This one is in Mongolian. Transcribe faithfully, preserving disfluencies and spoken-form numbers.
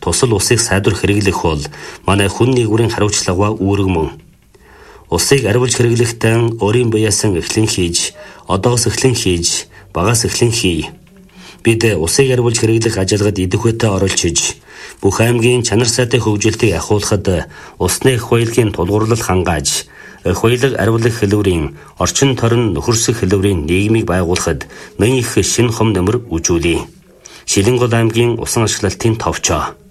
тусал усыг сайдвар хэрэглэх бол манай хүн нэгүрийн хариуцлага үүрэг мөн. Усыг арвилж хэрэглэхдээ өөрийн биеэсэн эхлэн хийж, одоос эхлэн хийж, багаас эхлэн хий. Бид усыг арвилж хэрэглэх ажиллагад идэвхтэй оролцож, бүх аймгийн чанар сайтай хөгжилтийг ахиулахад усны эх баялагын тулгуурлал хангааж, эх баялаг арвилах хэлбэрийн орчин торин нөхөрсөх хэлбэрийн нийгмийг байгуулахад нэн их шинэ хом нэмэр үзүүлье. Шилэнгол аймгийн усан ашиглалтын товчоо.